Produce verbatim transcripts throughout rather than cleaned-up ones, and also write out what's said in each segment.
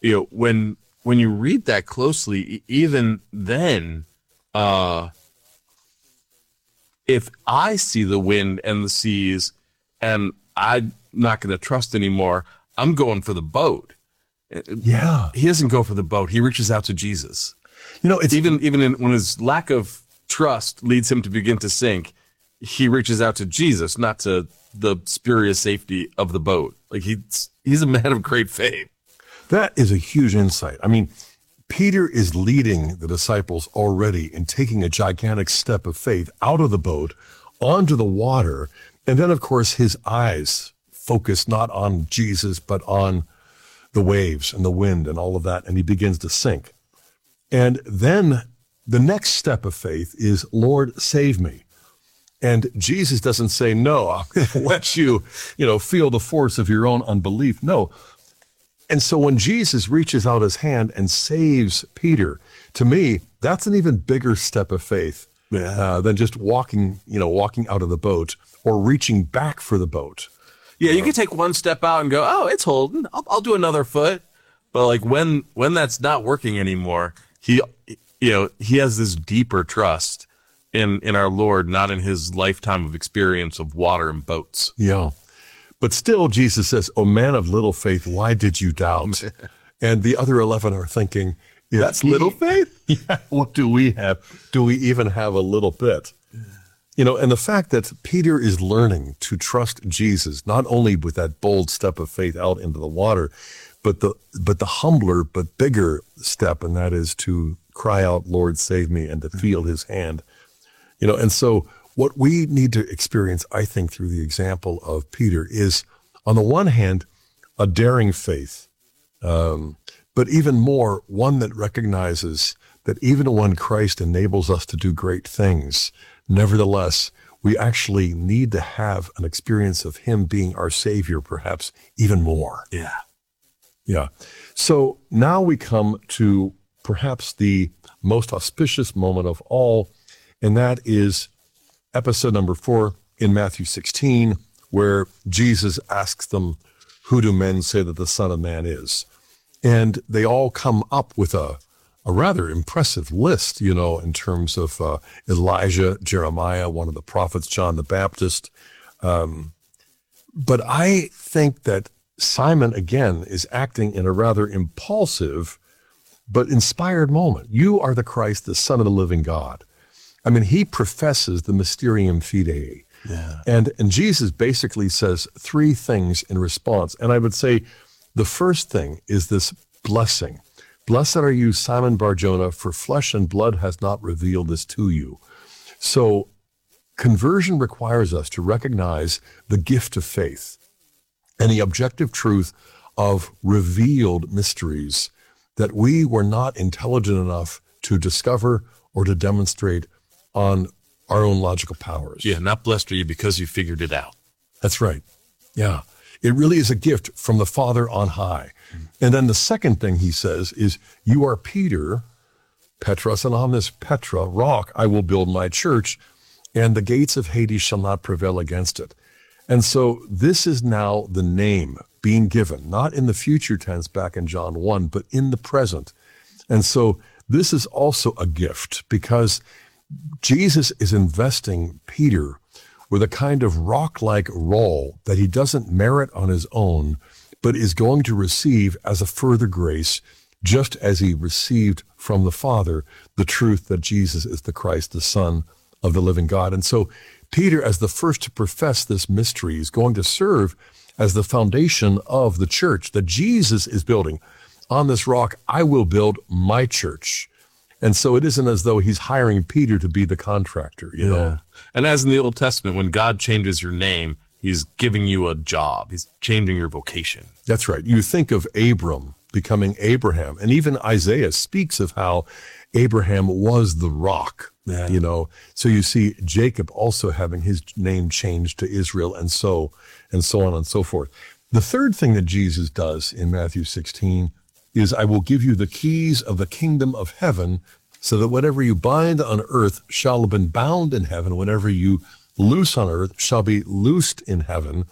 you know, when when you read that closely, e- even then, uh, if I see the wind and the seas, and I'm not going to trust anymore, I'm going for the boat. Yeah. He doesn't go for the boat. He reaches out to Jesus. You know, it's Even even in, when his lack of trust leads him to begin to sink, he reaches out to Jesus, not to the spurious safety of the boat. Like he's he's a man of great faith. that is a huge insight. I mean, Peter is leading the disciples already in taking a gigantic step of faith out of the boat onto the water. And then, of course, his eyes focus not on Jesus, but on the waves and the wind and all of that. And he begins to sink. And then the next step of faith is, Lord, save me. And Jesus doesn't say, no, I'm going to let you, you know, feel the force of your own unbelief. No. And so when Jesus reaches out his hand and saves Peter, to me, that's an even bigger step of faith uh, than just walking, you know, walking out of the boat or reaching back for the boat. Yeah, you can take one step out and go, oh, it's holding. I'll, I'll do another foot. But like when when that's not working anymore, he, you know, he has this deeper trust in in our Lord, not in his lifetime of experience of water and boats. Yeah. But still, Jesus says, oh, man of little faith, why did you doubt? And the other eleven are thinking, That's little faith? Yeah, what do we have? Do we even have a little bit? You know, and the fact that Peter is learning to trust Jesus, not only with that bold step of faith out into the water, but the but the humbler but bigger step, and that is to cry out, Lord, save me, and to feel his hand. You know, and so what we need to experience, I think, through the example of Peter is, on the one hand, a daring faith, um, but even more, one that recognizes that even when Christ enables us to do great things, nevertheless, we actually need to have an experience of him being our Savior, perhaps even more. Yeah. Yeah. So now we come to perhaps the most auspicious moment of all, and that is episode number four in Matthew sixteen, where Jesus asks them, who do men say that the Son of Man is? And they all come up with a, a rather impressive list, you know, in terms of uh, Elijah, Jeremiah, one of the prophets, John the Baptist. Um, but I think that Simon, again, is acting in a rather impulsive but inspired moment. You are the Christ, the Son of the living God. I mean, he professes the Mysterium Fidei. Yeah. And, and Jesus basically says three things in response. And I would say the first thing is this blessing. Blessed are you, Simon Bar-Jonah, for flesh and blood has not revealed this to you. So conversion requires us to recognize the gift of faith and the objective truth of revealed mysteries that we were not intelligent enough to discover or to demonstrate on our own logical powers. Yeah, not blessed are you because you figured it out. That's right. Yeah. It really is a gift from the Father on high. Mm. And then the second thing he says is, you are Peter, Petros, and on this Petra, rock, I will build my church, and the gates of Hades shall not prevail against it. And so this is now the name being given, not in the future tense back in John one, but in the present. And so this is also a gift because Jesus is investing Peter with a kind of rock-like role that he doesn't merit on his own, but is going to receive as a further grace, just as he received from the Father the truth that Jesus is the Christ, the Son of the living God. And so Peter, as the first to profess this mystery, is going to serve as the foundation of the church that Jesus is building. On this rock, I will build my church. And so it isn't as though he's hiring Peter to be the contractor, you Yeah. know. And as in the Old Testament, when God changes your name, he's giving you a job. He's changing your vocation. That's right. You think of Abram becoming Abraham, and even Isaiah speaks of how Abraham was the rock, Yeah. you know. So you see Jacob also having his name changed to Israel, and so and so on and so forth. The third thing that Jesus does in Matthew sixteen is, I will give you the keys of the kingdom of heaven, so that whatever you bind on earth shall have been bound in heaven, whatever you loose on earth shall be loosed in heaven.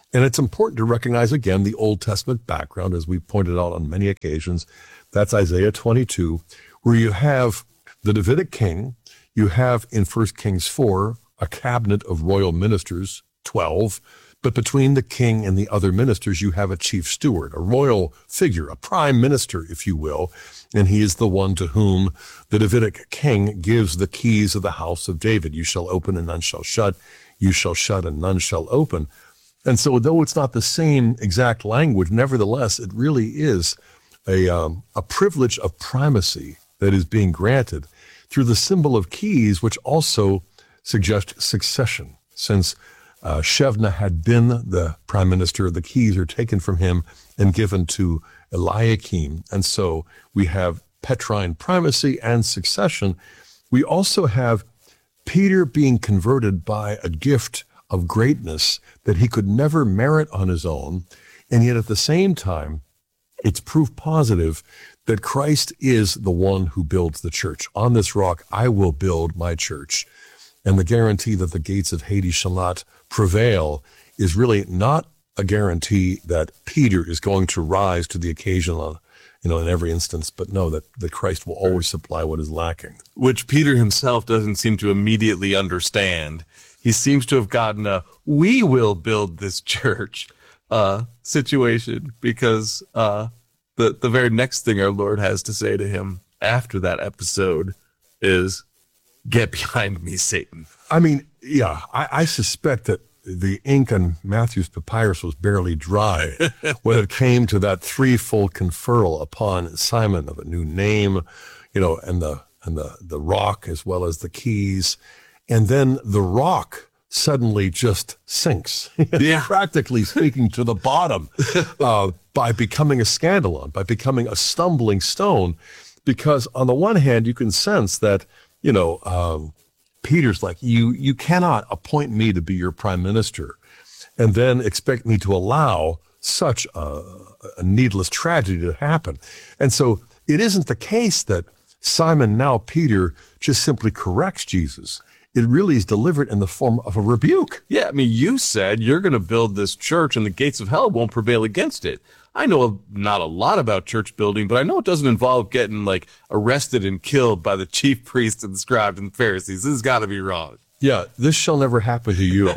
And it's important to recognize, again, the Old Testament background, as we pointed out on many occasions. That's Isaiah twenty-two, where you have the Davidic king. You have in First Kings four a cabinet of royal ministers, twelve. But between the king and the other ministers, you have a chief steward, a royal figure, a prime minister, if you will. And he is the one to whom the Davidic king gives the keys of the house of David. You shall open and none shall shut. You shall shut and none shall open. And so though it's not the same exact language, nevertheless, it really is a, um, a privilege of primacy that is being granted through the symbol of keys, which also suggest succession. Since uh, Shebna had been the prime minister, the keys are taken from him and given to Eliakim. And so we have Petrine primacy and succession. We also have Peter being converted by a gift of greatness that he could never merit on his own. And yet at the same time, it's proof positive that Christ is the one who builds the church. On this rock, I will build my church. And the guarantee that the gates of Hades shall not prevail is really not a guarantee that Peter is going to rise to the occasion on, you know, in every instance, but no, that, that Christ will always supply what is lacking. Which Peter himself doesn't seem to immediately understand. He seems to have gotten a, we will build this church uh, situation, because uh, the, the very next thing our Lord has to say to him after that episode is, get behind me, Satan. I mean, yeah, I, I suspect that the ink on Matthew's papyrus was barely dry when it came to that threefold conferral upon Simon of a new name, you know, and the and the, the rock as well as the keys. And then the rock suddenly just sinks, Yeah. practically speaking, to the bottom uh, by becoming a scandalon, by becoming a stumbling stone. Because on the one hand, you can sense that, you know, um, Peter's like, you you cannot appoint me to be your prime minister and then expect me to allow such a, a needless tragedy to happen. And so it isn't the case that Simon, now Peter, just simply corrects Jesus. It really is delivered in the form of a rebuke. Yeah, I mean, you said you're going to build this church and the gates of hell won't prevail against it. I know not a lot about church building, but I know it doesn't involve getting like arrested and killed by the chief priests and scribes and Pharisees. This has got to be wrong. Yeah, this shall never happen to you.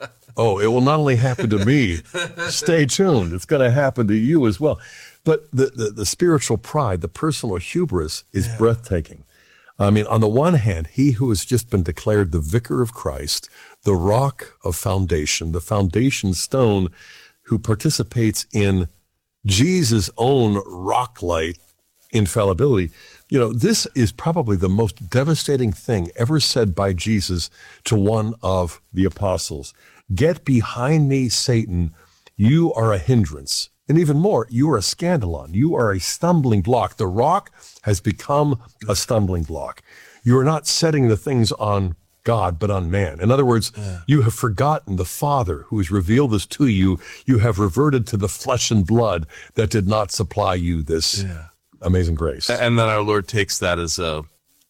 Oh, it will not only happen to me. Stay tuned. It's going to happen to you as well. But the, the, the spiritual pride, the personal hubris is yeah. breathtaking. I mean, on the one hand, he who has just been declared the vicar of Christ, the rock of foundation, the foundation stone, who participates in Jesus' own rock-like infallibility. You know, this is probably the most devastating thing ever said by Jesus to one of the apostles. Get behind me, Satan. You are a hindrance. And even more, you are a scandalon. You are a stumbling block. The rock has become a stumbling block. You are not setting the things on God, but on man. In other words, yeah. you have forgotten the Father who has revealed this to you. You have reverted to the flesh and blood that did not supply you this yeah. amazing grace. And then our Lord takes that as a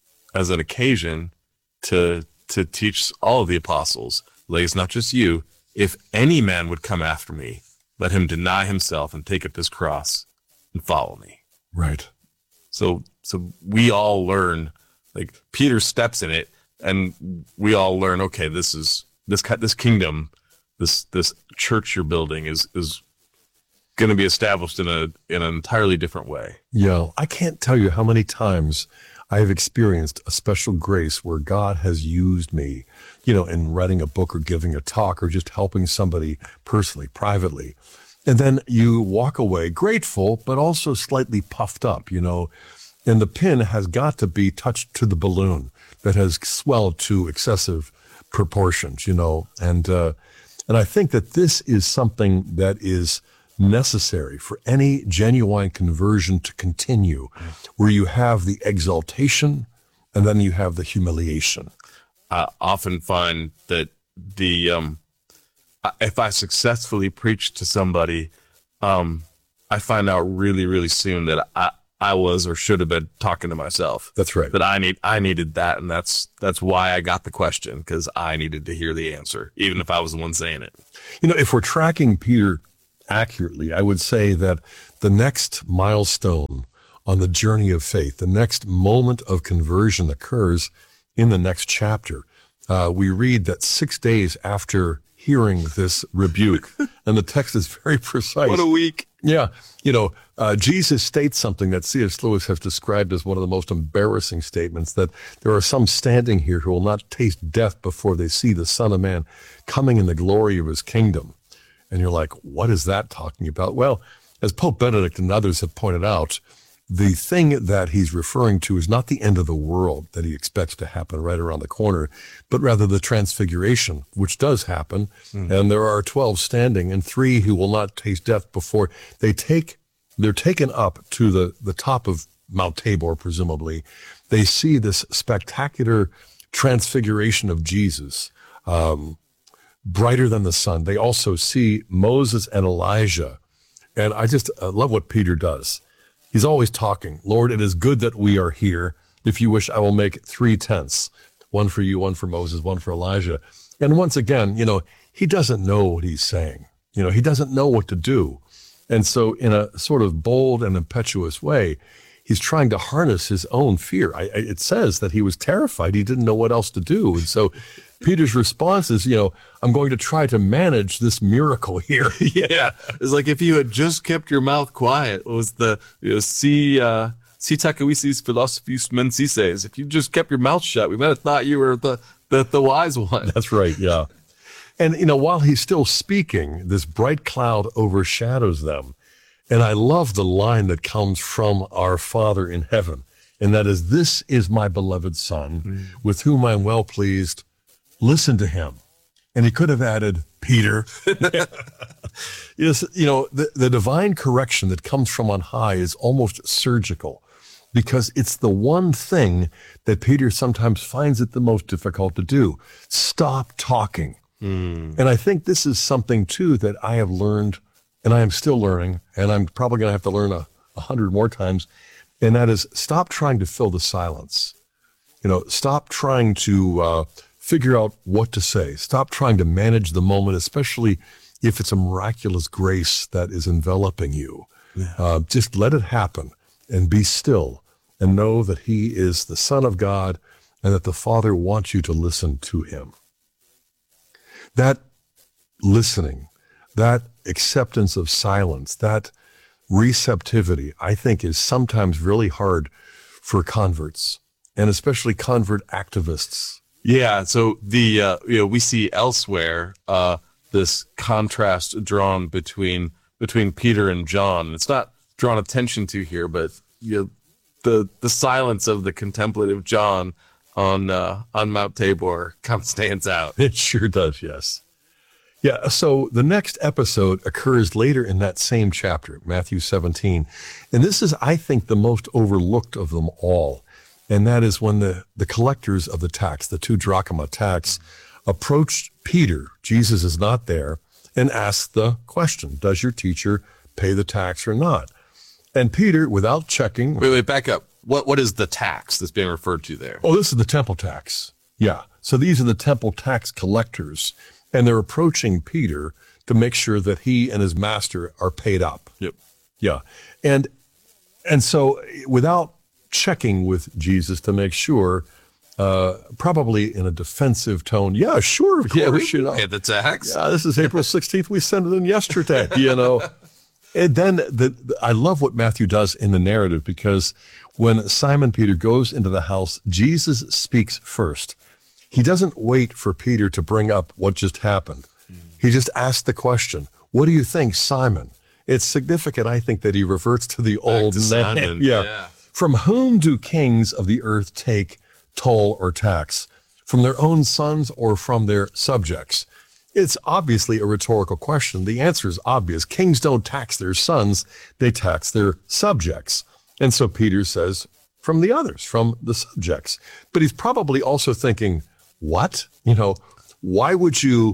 as an occasion to to teach all of the apostles, like, it's not just you. If any man would come after me, let him deny himself and take up his cross and follow me. Right. So so we all learn, like Peter steps in it, and we all learn, okay, this is this this kingdom, this this church you're building is is going to be established in a in an entirely different way. Yeah, I can't tell you how many times I have experienced a special grace where God has used me, you know, in writing a book or giving a talk or just helping somebody personally, privately. And then you walk away grateful, but also slightly puffed up, you know, and the pin has got to be touched to the balloon that has swelled to excessive proportions, you know, and uh, and I think that this is something that is necessary for any genuine conversion to continue, where you have the exaltation and then you have the humiliation. I often find that the um, if I successfully preach to somebody, um, I find out really, really soon that I I was or should have been talking to myself. That's right. That I need, I needed that. And that's, that's why I got the question, because I needed to hear the answer, even if I was the one saying it. You know, if we're tracking Peter accurately, I would say that the next milestone on the journey of faith, the next moment of conversion occurs in the next chapter. Uh, we read that six days after hearing this rebuke, and the text is very precise. What a week. Yeah. You know, uh, Jesus states something that C S. Lewis has described as one of the most embarrassing statements, that there are some standing here who will not taste death before they see the Son of Man coming in the glory of his kingdom. And you're like, what is that talking about? Well, as Pope Benedict and others have pointed out, the thing that he's referring to is not the end of the world that he expects to happen right around the corner, but rather the transfiguration, which does happen. Mm. And there are twelve standing and three who will not taste death before they take, they're taken up to the, the top of Mount Tabor, presumably. They see this spectacular transfiguration of Jesus, um, brighter than the sun. They also see Moses and Elijah. And I just uh, love what Peter does. He's always talking. Lord, it is good that we are here. If you wish, I will make three tents, one for you, one for Moses, one for Elijah. And once again, you know, he doesn't know what he's saying. You know, he doesn't know what to do. And so in a sort of bold and impetuous way, he's trying to harness his own fear. I, I, it says that he was terrified. He didn't know what else to do. And so Peter's response is, you know, I'm going to try to manage this miracle here. Yeah. It's like if you had just kept your mouth quiet. It was the, you know, si, uh, si tacuisis philosophius mensices. If you just kept your mouth shut, we might have thought you were the, the, the wise one. That's right. Yeah. And, you know, while he's still speaking, this bright cloud overshadows them. And I love the line that comes from our Father in heaven. And that is, this is my beloved Son, mm. with whom I'm well pleased. Listen to him. And he could have added, Peter. Yes, you know, the, the divine correction that comes from on high is almost surgical, because it's the one thing that Peter sometimes finds it the most difficult to do. Stop talking. Mm. And I think this is something, too, that I have learned, and I am still learning, and I'm probably going to have to learn a, a hundred more times, and that is, stop trying to fill the silence. You know, stop trying to uh, figure out what to say. Stop trying to manage the moment, especially if it's a miraculous grace that is enveloping you. Yeah. Uh, just let it happen and be still and know that he is the Son of God and that the Father wants you to listen to him. That listening, that acceptance of silence, that receptivity, I think, is sometimes really hard for converts, and especially convert activists. Yeah. So the, uh, you know, we see elsewhere, uh, this contrast drawn between, between Peter and John. It's not drawn attention to here, but, you know, the, the silence of the contemplative John on, uh, on Mount Tabor kind of stands out. It sure does. Yes. Yeah. So the next episode occurs later in that same chapter, Matthew seventeen. And this is, I think, the most overlooked of them all. And that is when the, the collectors of the tax, the two drachma tax, approached Peter, Jesus is not there, and asked the question, does your teacher pay the tax or not? And Peter, without checking... Wait, wait, back up. What What is the tax that's being referred to there? Oh, this is the temple tax. Yeah. So these are the temple tax collectors, and they're approaching Peter to make sure that he and his master are paid up. Yep. Yeah. And, and so without checking with Jesus to make sure, uh, probably in a defensive tone. Yeah, sure, of yeah, course. We you know, pay the tax. Yeah, this is April sixteenth. We sent it in yesterday, you know. And then the, the, I love what Matthew does in the narrative, because when Simon Peter goes into the house, Jesus speaks first. He doesn't wait for Peter to bring up what just happened. Mm. He just asks the question, what do you think, Simon? It's significant, I think, that he reverts to the Back old to name. Simon. Yeah. yeah. From whom do kings of the earth take toll or tax? From their own sons or from their subjects? It's obviously a rhetorical question. The answer is obvious. Kings don't tax their sons, they tax their subjects. And so Peter says, from the others, from the subjects. But he's probably also thinking, what? You know, why would you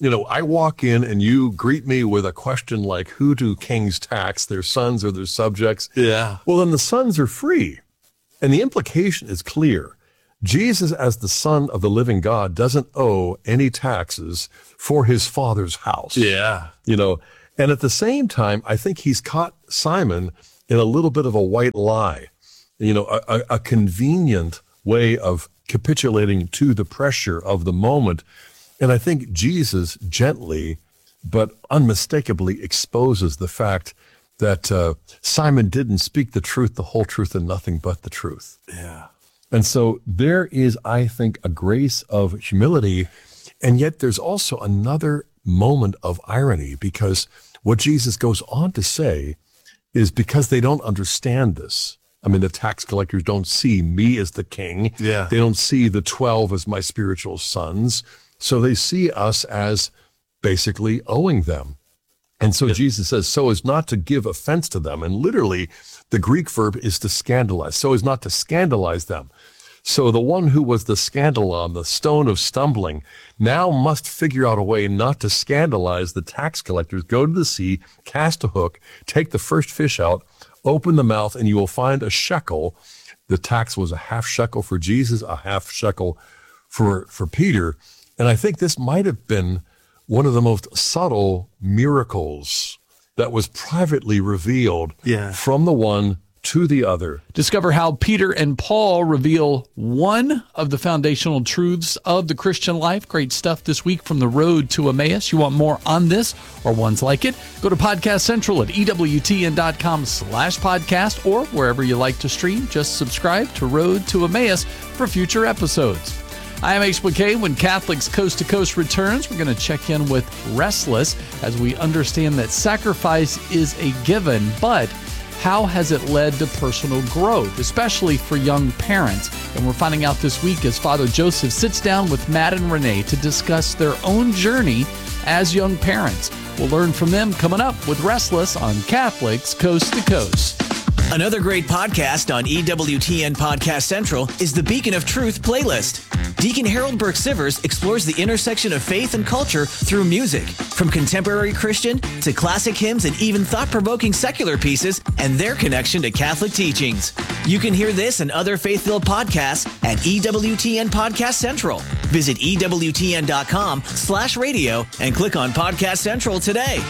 you know, I walk in and you greet me with a question like, who do kings tax, their sons or their subjects? Yeah. Well, then the sons are free. And the implication is clear. Jesus, as the Son of the living God, doesn't owe any taxes for his Father's house. Yeah. You know, and at the same time, I think he's caught Simon in a little bit of a white lie, you know, a, a, a convenient way of capitulating to the pressure of the moment. And I think Jesus gently but unmistakably exposes the fact that uh, Simon didn't speak the truth, the whole truth, and nothing but the truth. Yeah. And so there is, I think, a grace of humility, and yet there's also another moment of irony, because what Jesus goes on to say is because they don't understand this. I mean, the tax collectors don't see me as the king. Yeah. They don't see the twelve as my spiritual sons. So they see us as basically owing them. And so Jesus says, so as not to give offense to them. And literally, the Greek verb is to scandalize, so as not to scandalize them. So the one who was the scandalon, the stone of stumbling, now must figure out a way not to scandalize the tax collectors. Go to the sea, cast a hook, take the first fish out, open the mouth, and you will find a shekel. The tax was a half shekel for Jesus, a half shekel for, for Peter. And I think this might have been one of the most subtle miracles that was privately revealed Yeah. from the one to the other. Discover how Peter and Paul reveal one of the foundational truths of the Christian life. Great stuff this week from The Road to Emmaus. You want more on this or ones like it? Go to Podcast Central at EWTN.com slash podcast or wherever you like to stream. Just subscribe to Road to Emmaus for future episodes. I am H. McKay. When Catholics Coast to Coast returns, we're going to check in with Restless as we understand that sacrifice is a given, but how has it led to personal growth, especially for young parents? And we're finding out this week as Father Joseph sits down with Matt and Renee to discuss their own journey as young parents. We'll learn from them coming up with Restless on Catholics Coast to Coast. Another great podcast on E W T N Podcast Central is the Beacon of Truth playlist. Deacon Harold Burke Sivers explores the intersection of faith and culture through music, from contemporary Christian to classic hymns and even thought-provoking secular pieces and their connection to Catholic teachings. You can hear this and other faith-filled podcasts at E W T N Podcast Central. Visit E W T N dot com slash radio and click on Podcast Central today.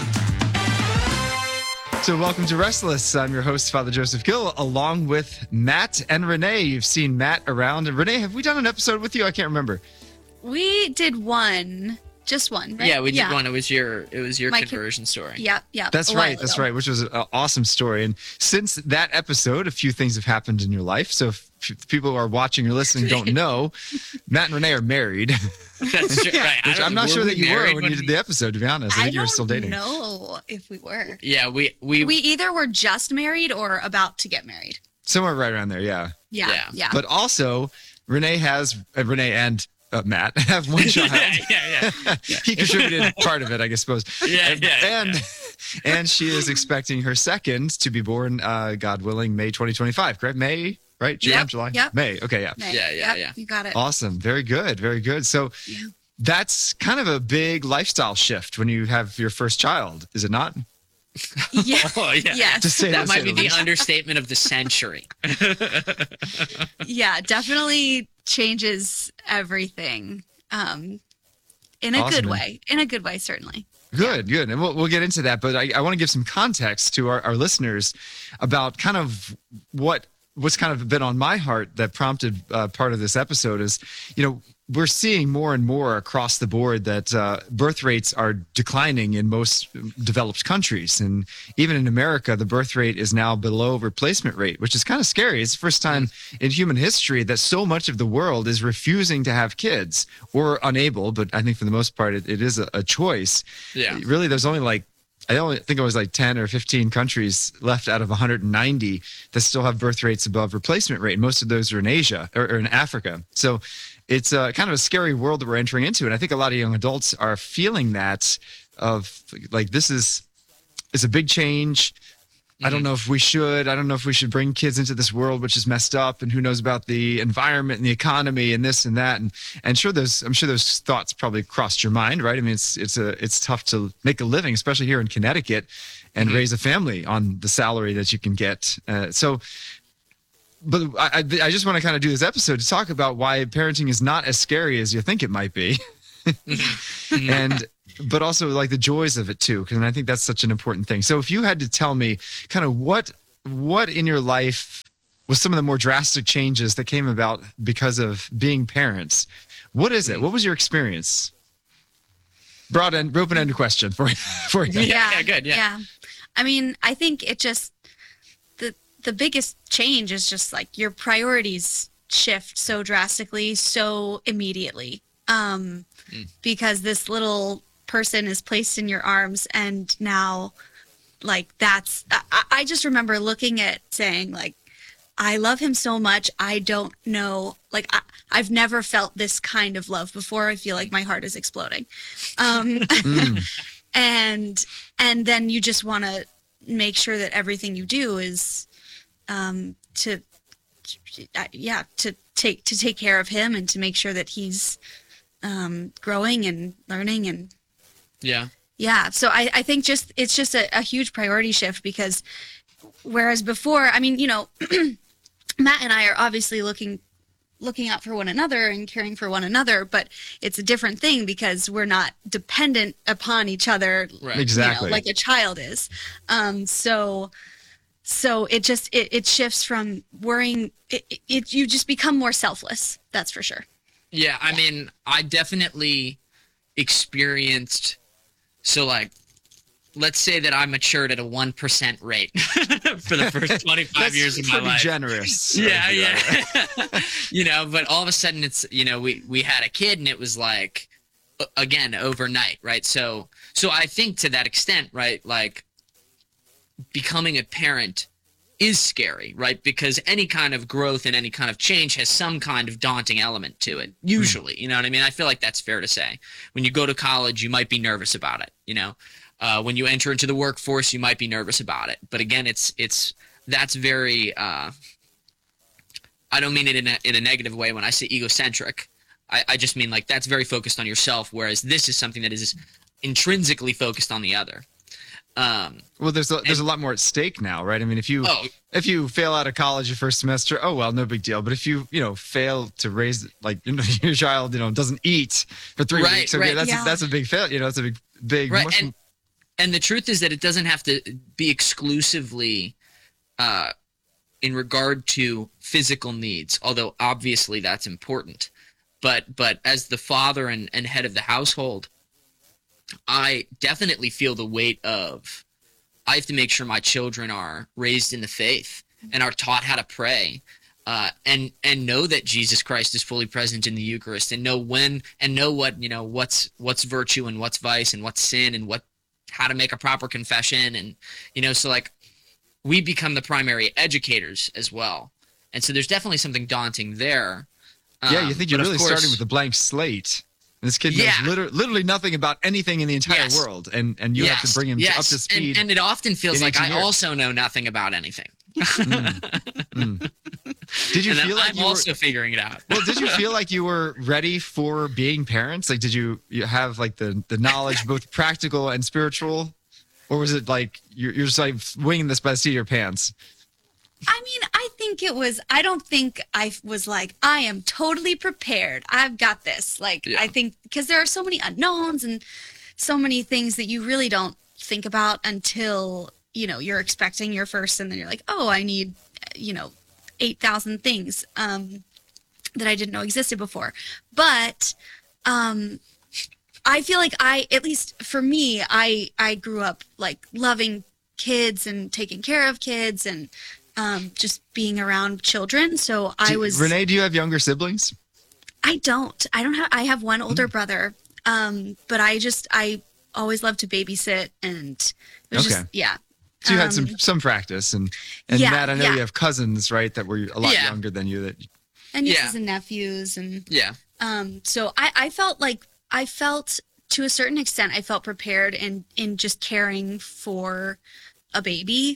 So welcome to Restless. I'm your host, Father Joseph Gill, along with Matt and Renee. You've seen Matt around. And Renee, have we done an episode with you? I can't remember. We did one, just one, right? Yeah, we did one. It was your it was your My conversion story. Yep, yep. That's a while right. That's ago. right. Which was an awesome story. And since that episode, a few things have happened in your life. So if people who are watching or listening don't know, Matt and Renee are married. That's true. Right. I Which don't- I'm not were sure we that you were married when you did the episode, to be honest. I I think you were don't still dating. know if we were. Yeah, we we, We either were just married or about to get married. Somewhere right around there, yeah. Yeah, Yeah. yeah. But also, Renee has, uh, Renee and uh, Matt have one child. yeah, yeah, He contributed part of it, I suppose. Yeah, and, yeah, and and she is expecting her second to be born, uh, God willing, May twenty twenty-five. Correct? May, right? June, Yep, July, yep. May. Okay, yeah. May. Yeah, yeah, Yep, yeah. You got it. Awesome. Very good. Very good. So Yeah. that's kind of a big lifestyle shift when you have your first child, is it not? Yeah. Oh yeah. Yes. To say That the might be the least. understatement of the century. Yeah, definitely changes everything. Um, in a Awesome. good way. In a good way, certainly. Good, good. And we'll, we'll get into that. But I, I want to give some context to our, our listeners about kind of what what's kind of been on my heart that prompted uh, part of this episode is, you know, we're seeing more and more across the board that uh, birth rates are declining in most developed countries. And even in America, the birth rate is now below replacement rate, which is kind of scary. It's the first time in human history that so much of the world is refusing to have kids or unable. But I think for the most part, it, it is a, a choice. Yeah. Really, there's only like, I only think it was like ten or fifteen countries left out of one hundred ninety that still have birth rates above replacement rate. Most of those are in Asia or, or in Africa. So it's a, kind of a scary world that we're entering into. And I think a lot of young adults are feeling that of like, this is, it's a big change. I don't know if we should. I don't know if we should bring kids into this world which is messed up, and who knows about the environment and the economy and this and that. And and sure, those I'm sure those thoughts probably crossed your mind, right? I mean, it's it's a it's tough to make a living, especially here in Connecticut, and Mm-hmm. raise a family on the salary that you can get. Uh, so. But I, I I just want to kind of do this episode to talk about why parenting is not as scary as you think it might be. Mm-hmm. and but also like the joys of it too, and I think that's such an important thing. So if you had to tell me kind of what what in your life was some of the more drastic changes that came about because of being parents, what is it? What was your experience? Broad end, open-ended question for you. For you. Yeah, yeah, good, yeah. I mean, I think it just the the biggest change is just like your priorities shift so drastically, so immediately. Um, because this little person is placed in your arms, and now, like that's I, I just remember looking at saying like, I love him so much. I don't know, like I, I've never felt this kind of love before. I feel like my heart is exploding. Um, and and then you just want to make sure that everything you do is um, to uh, yeah to take to take care of him and to make sure that he's um, growing and learning and Yeah. yeah. So I, I think just it's just a, a huge priority shift, because whereas before, I mean, you know, Matt and I are obviously looking looking out for one another and caring for one another, but it's a different thing because we're not dependent upon each other Right. you know, Exactly. like a child is. Um, so so it just it, it shifts from worrying it, it, it you just become more selfless. That's for sure. Yeah, I mean, I definitely experienced. So, like, let's say that I matured at a one percent rate for the first twenty-five That's years of my pretty life. generous. Yeah, yeah. You know, but all of a sudden it's, you know, we, we had a kid and it was like, a- again, overnight, right? So, so I think to that extent, right, like becoming a parent is scary, right? Because any kind of growth and any kind of change has some kind of daunting element to it, usually. You know what I mean? I feel like that's fair to say. When you go to college, you might be nervous about it, you know? Uh, when you enter into the workforce, you might be nervous about it. But again, it's it's that's very. Uh, I don't mean it in a in a negative way when I say egocentric. I, I just mean like that's very focused on yourself, whereas this is something that is intrinsically focused on the other. Um, Well, there's a, there's a lot more at stake now, right? I mean, if you Oh. if you fail out of college your first semester, oh well, no big deal. But if you you know fail to raise like you know, your child, you know, doesn't eat for three Right, weeks, okay, right. that's Yeah. a, that's a big fail. You know, that's a big big. right, much- and and the truth is that it doesn't have to be exclusively uh, in regard to physical needs, although obviously that's important. But but as the father and, and head of the household, I definitely feel the weight of I have to make sure my children are raised in the faith and are taught how to pray, uh, and and know that Jesus Christ is fully present in the Eucharist, and know when and know what you know what's what's virtue and what's vice and what's sin and what how to make a proper confession, and you know so like we become the primary educators as well, and so there's definitely something daunting there. yeah, Um, you think you're but of really course- starting with a blank slate. And this kid knows Yeah. liter- literally nothing about anything in the entire Yes. world, and and you have to bring him to- up to And- speed. And, it often feels in like eighteen I years. also know nothing about anything. Did you and then feel like I'm you were, also figuring it out. well, did you feel like you were ready for being parents? Like, did you, you have like the, the knowledge, both practical and spiritual? Or was it like you're, you're just like winging this by the seat of your pants? I mean, I think it was, I don't think I was like, I am totally prepared. I've got this. Like, Yeah. I think because there are so many unknowns and so many things that you really don't think about until, you know, you're expecting your first, and then you're like, oh, I need, you know, eight thousand things um, that I didn't know existed before. But um, I feel like I, at least for me, I, I grew up like loving kids and taking care of kids and um, just being around children. So I Do- was, Renee, do you have younger siblings? I don't, I don't have, I have one older brother. Um, but I just, I always loved to babysit, and it was Okay. just, yeah. So you had Um, some some practice, and and yeah, Matt, I know yeah. you have cousins, right, that were a lot Yeah. younger than you. That And nieces Yeah. and nephews. And Yeah. um, so I, I felt like, I felt to a certain extent, I felt prepared in, in just caring for a baby.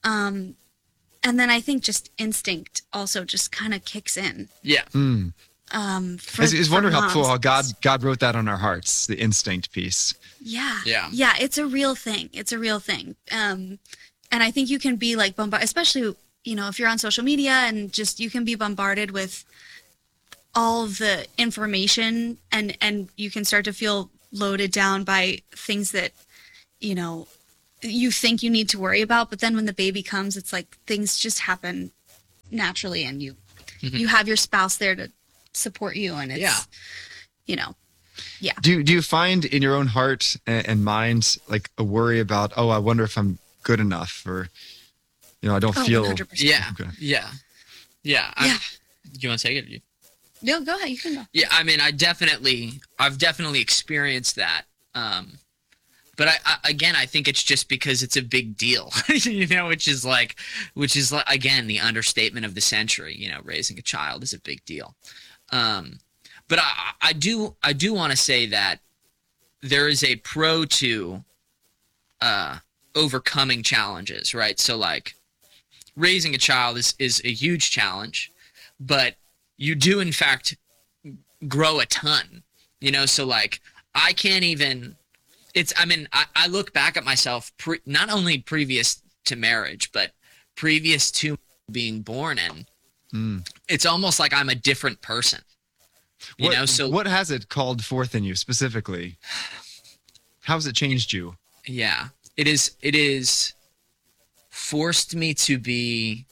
Um, and then I think just instinct also just kind of kicks in. Yeah. Um, for, It's, it's for wonderful moms. how God God wrote that on our hearts, the instinct piece. Yeah. Yeah. Yeah. It's a real thing. It's a real thing. Um, and I think you can be like bombarded, especially, you know, if you're on social media and just, you can be bombarded with all of the information and, and you can start to feel loaded down by things that, you know, you think you need to worry about. But then when the baby comes, it's like things just happen naturally and you, Mm-hmm. you have your spouse there to support you. And it's, Yeah. you know, yeah. Do you, do you find in your own heart and, and mind like a worry about, oh, I wonder if I'm good enough, or, you know, I don't Oh, feel. one hundred percent. Yeah. Okay. Yeah. Yeah. I- Yeah. You want to take it? You- No, go ahead. You can go. Yeah. I mean, I definitely, I've definitely experienced that. Um, but I, I, again, I think it's just because it's a big deal, you know, which is like, which is like, again, the understatement of the century, you know, raising a child is a big deal. Um, but I, I do, I do want to say that there is a pro to, uh, overcoming challenges, right? So like raising a child is, is a huge challenge, but you do in fact grow a ton, you know? So like, I can't even, it's, I mean, I, I look back at myself, pre, not only previous to marriage, but previous to being born in, it's almost like I'm a different person, you what, know? So what has it called forth in you specifically? How has it changed you? yeah, it is, it is forced me to be,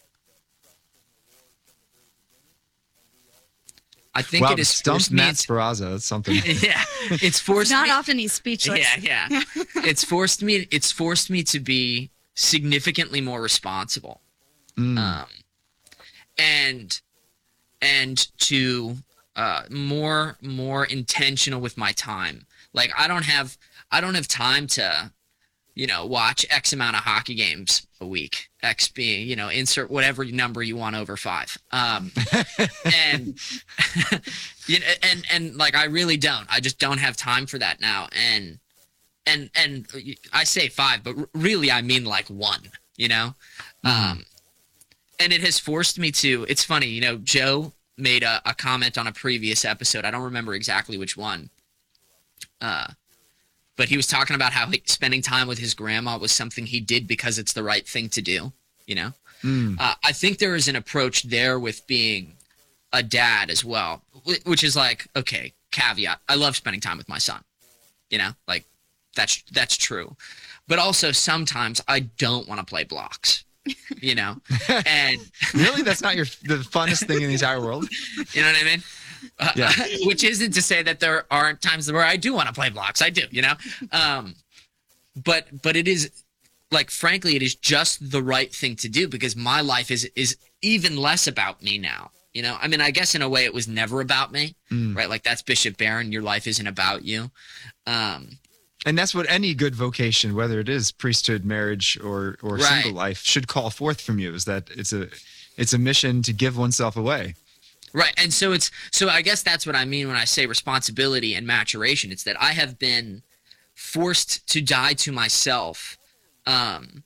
I think Wow, it has stumped forced me Matt to, Speraza. That's something. yeah, it's forced Not me, often he's speechless. yeah, yeah. it's forced me. It's forced me to be significantly more responsible, um, and and to uh, more more intentional with my time. Like I don't have I don't have time to, you know, watch X amount of hockey games a week. X being, you know, insert whatever number you want over five. Um, and you know, and and like I really don't. I just don't have time for that now. And and and I say five, but r- really I mean like one. You know, um, and it has forced me to. It's funny, you know. Joe made a, a comment on a previous episode. I don't remember exactly which one. Uh, but he was talking about how he, spending time with his grandma was something he did because it's the right thing to do. You know, uh, I think there is an approach there with being a dad as well, wh- which is like, okay, caveat. I love spending time with my son. You know, like that's that's true. But also sometimes I don't want to play blocks. You know, and Really, that's not your the funnest thing in the entire world. you know what I mean? Uh, Yeah. which isn't to say that there aren't times where I do want to play blocks. I do, you know? Um, but but it is, like, frankly, it is just the right thing to do because my life is is even less about me now. You know? I mean, I guess in a way it was never about me, right? Like, that's Bishop Barron. Your life isn't about you. Um, And that's what any good vocation, whether it is priesthood, marriage, or or Right. single life, should call forth from you. Is that it's a it's a mission to give oneself away. Right. And so it's so I guess that's what I mean when I say responsibility and maturation. It's that I have been forced to die to myself. Um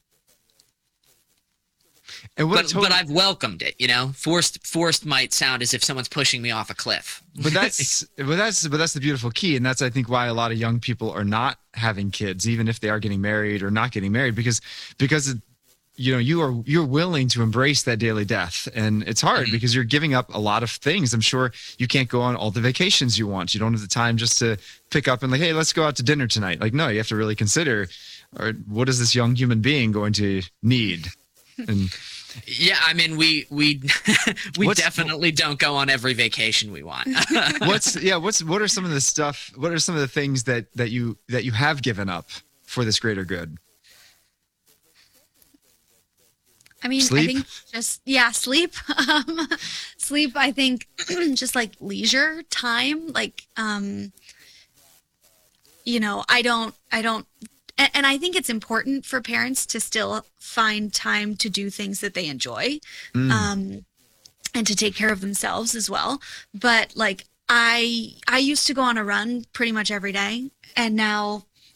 And what but, totally, but I've welcomed it, you know. Forced forced might sound as if someone's pushing me off a cliff. but that's but that's but that's the beautiful key, and that's I think why a lot of young people are not having kids, even if they are getting married or not getting married, because because you know you are you're willing to embrace that daily death, and it's hard because you're giving up a lot of things. I'm sure you can't go on all the vacations you want. You don't have the time just to pick up and like, hey, let's go out to dinner tonight. Like, no, you have to really consider, or what is this young human being going to need? And Yeah, I mean we we we What's- definitely don't go on every vacation we want. what's yeah what's what are some of the stuff what are some of the things that that you that you have given up for this greater good? I mean, Sleep? I think just, yeah, sleep. Um, sleep, I think just like leisure time, like, um, you know, I don't, I don't, and, and I think it's important for parents to still find time to do things that they enjoy, um, and to take care of themselves as well. But like, I, I used to go on a run pretty much every day, and now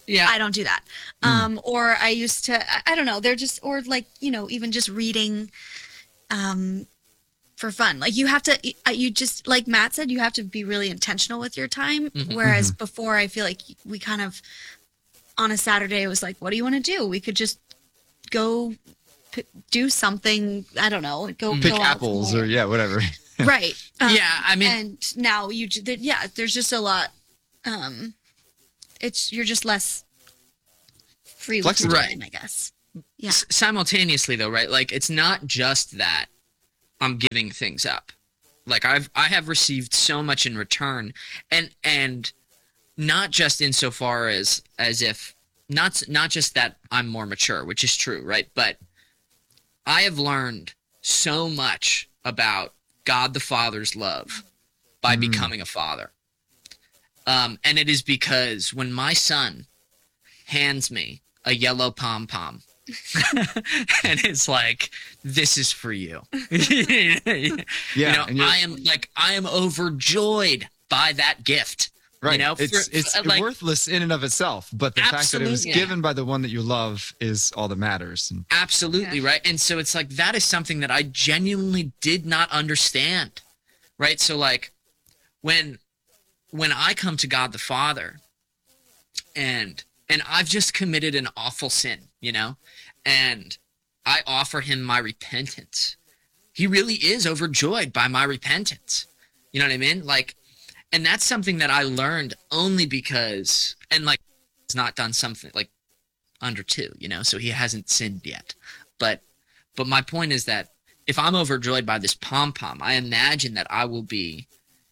Yeah. I don't do that. Um, or I used to, I, I don't know, they're just, or like, you know, even just reading um, for fun. Like you have to, uh, you just, like Matt said, you have to be really intentional with your time. Whereas before, I feel like we kind of, on a Saturday, it was like, what do you want to do? We could just go p- do something, I don't know, go Pick go out apples or somewhere. yeah, whatever. Right. Um, Yeah, I mean- and now you, j- there- yeah, there's just a lot. Um, it's you're just less free with your Flexible. time, I guess. Yeah. S- simultaneously though, right? Like it's not just that I'm giving things up. Like I've I have received so much in return, and and not just insofar as as if not not just that I'm more mature, which is true, right? But I have learned so much about God the Father's love by becoming a father. Um, and it is because when my son hands me a yellow pom pom, and it's like, this is for you. you know, and you're- I am like, I am overjoyed by that gift. Right. You know, it's for- it's for, like, worthless in and of itself, but the fact that it was Absolutely. given by the one that you love is all that matters. And Absolutely, right? And so it's like that is something that I genuinely did not understand. Right? So like when when I come to God the Father and and I've just committed an awful sin, you know, and I offer him my repentance. He really is overjoyed by my repentance. You know what I mean? Like, and that's something that I learned only because, and like, he's not done something like under two, you know, so he hasn't sinned yet. But, but my point is that if I'm overjoyed by this pom pom, I imagine that I will be,